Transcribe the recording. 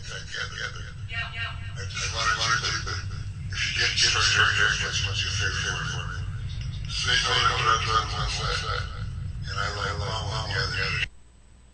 together. I want to if you get hurt, what's your favorite word? Say no,